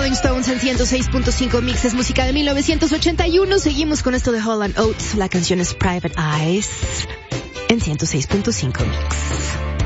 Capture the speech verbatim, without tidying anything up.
Rolling Stones en ciento seis punto cinco Mix, es música de mil novecientos ochenta y uno. Seguimos con esto de Hall and Oates. La canción es Private Eyes en ciento seis punto cinco Mix.